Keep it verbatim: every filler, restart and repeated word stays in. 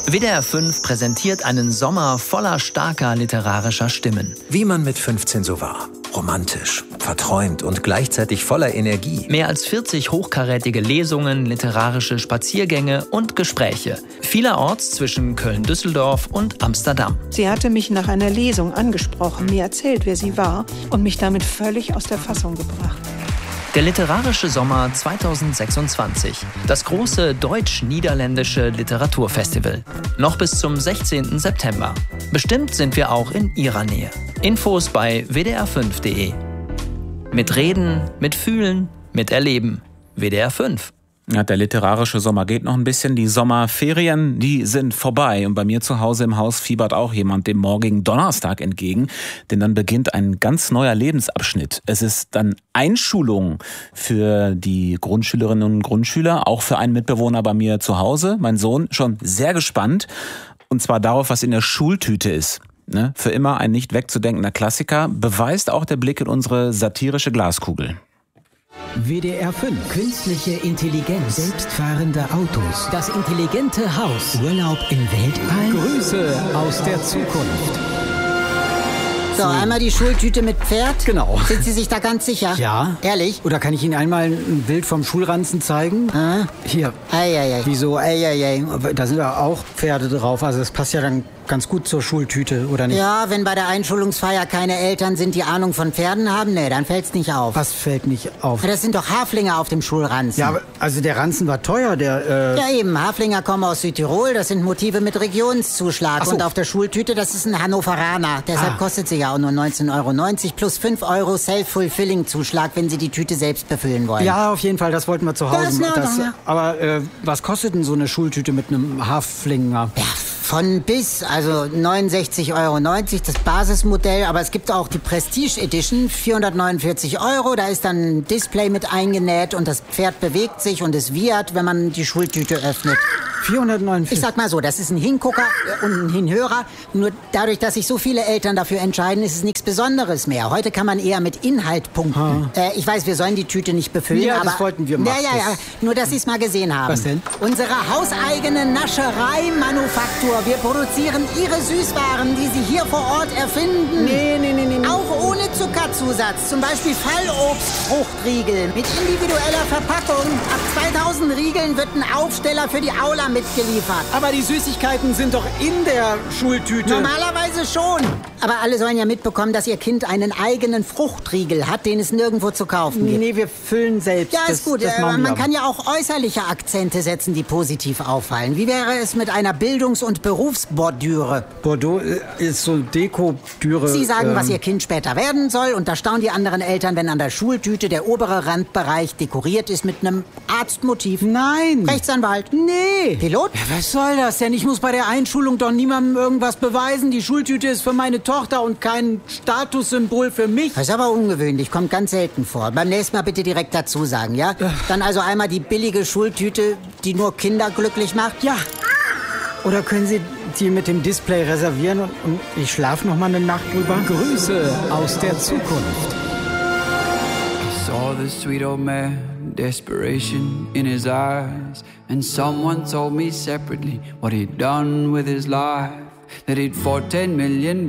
W D R fünf präsentiert einen Sommer voller starker literarischer Stimmen. Wie man mit fünfzehn so war. Romantisch, verträumt und gleichzeitig voller Energie. Mehr als vierzig hochkarätige Lesungen, literarische Spaziergänge und Gespräche. Vielerorts zwischen Köln-Düsseldorf und Amsterdam. Sie hatte mich nach einer Lesung angesprochen, mir erzählt, wer sie war und mich damit völlig aus der Fassung gebracht. Der literarische Sommer zweitausendsechsundzwanzig. Das große deutsch-niederländische Literaturfestival. Noch bis zum sechzehnten September. Bestimmt sind wir auch in Ihrer Nähe. Infos bei w d r fünf punkt d e. Mit Reden, mit Fühlen, mit Erleben. W D R fünf. Ja, der literarische Sommer geht noch ein bisschen. Die Sommerferien, die sind vorbei. Und bei mir zu Hause im Haus fiebert auch jemand dem morgigen Donnerstag entgegen. Denn dann beginnt ein ganz neuer Lebensabschnitt. Es ist dann Einschulung für die Grundschülerinnen und Grundschüler, auch für einen Mitbewohner bei mir zu Hause. Mein Sohn schon sehr gespannt. Und zwar darauf, was in der Schultüte ist. Ne? Für immer ein nicht wegzudenkender Klassiker, beweist auch der Blick in unsere satirische Glaskugel. W D R fünf. Künstliche Intelligenz. Selbstfahrende Autos. Das intelligente Haus. Urlaub im Weltall. Grüße aus der Zukunft. So, einmal die Schultüte mit Pferd. Genau. Sind Sie sich da ganz sicher? Ja. Ehrlich? Oder kann ich Ihnen einmal ein Bild vom Schulranzen zeigen? Ah. Hier. Eieiei. Wieso? Eieiei. Da sind ja auch Pferde drauf. Also das passt ja dann ganz gut zur Schultüte, oder nicht? Ja, wenn bei der Einschulungsfeier keine Eltern sind, die Ahnung von Pferden haben, nee, dann fällt's nicht auf. Was fällt nicht auf? Das sind doch Haflinger auf dem Schulranzen. Ja, aber also der Ranzen war teuer, der... Äh Ja eben, Haflinger kommen aus Südtirol, das sind Motive mit Regionszuschlag. So. Und auf der Schultüte, das ist ein Hannoveraner. Deshalb Ah. kostet sie ja auch nur neunzehn Euro neunzig plus fünf Euro Self-Fulfilling-Zuschlag, wenn Sie die Tüte selbst befüllen wollen. Ja, auf jeden Fall, das wollten wir zu Hause. Das ist in Ordnung, das, ja. Aber äh, was kostet denn so eine Schultüte mit einem Haflinger? Ja, von bis, also neunundsechzig Euro neunzig, das Basismodell, aber es gibt auch die Prestige Edition, vierhundertneunundvierzig Euro, da ist dann ein Display mit eingenäht und das Pferd bewegt sich und es wiehert, wenn man die Schultüte öffnet. vierhundertneunundvierzig? Ich sag mal so, das ist ein Hingucker und ein Hinhörer, nur dadurch, dass sich so viele Eltern dafür entscheiden, ist es nichts Besonderes mehr. Heute kann man eher mit Inhalt punkten. Äh, ich weiß, wir sollen die Tüte nicht befüllen, Ja, aber... das wollten wir machen. Ja, ja, ja, nur dass Sie es mal gesehen haben. Was denn? Unsere hauseigene Nascherei-Manufaktur. Wir produzieren Ihre Süßwaren, die Sie hier vor Ort erfinden. Nee, nee, nee, nee. Auch ohne Zuckerzusatz. Zum Beispiel Fallobstfruchtriegel mit individueller Verpackung. Ab zweitausend Riegeln wird ein Aufsteller für die Aula mitgeliefert. Aber die Süßigkeiten sind doch in der Schultüte. Normalerweise schon. Aber alle sollen ja mitbekommen, dass ihr Kind einen eigenen Fruchtriegel hat, den es nirgendwo zu kaufen gibt. Nee, wir füllen selbst. Ja, das, ist gut. Das Äh, machen man wir. kann ja auch äußerliche Akzente setzen, die positiv auffallen. Wie wäre es mit einer Bildungs- und Berufsbordüre? Bordeaux äh, ist so Deko-Düre. Sie sagen, ähm, was Ihr Kind später werden soll, und da staunen die anderen Eltern, wenn an der Schultüte der obere Randbereich dekoriert ist mit einem Arztmotiv. Nein. Rechtsanwalt. Nee. Pilot? Ja, was soll das denn? Ich muss bei der Einschulung doch niemandem irgendwas beweisen. Die Schultüte ist für meine Tochter und kein Statussymbol für mich. Das ist aber ungewöhnlich, kommt ganz selten vor. Beim nächsten Mal bitte direkt dazu sagen, ja? Dann also einmal die billige Schultüte, die nur Kinder glücklich macht. Ja. Oder können Sie die mit dem Display reservieren und, und ich schlafe noch mal eine Nacht drüber? Grüße aus der Zukunft. I saw the sweet old man, desperation in his eyes. And someone told me separately what he'd done with his life. That he'd fought ten million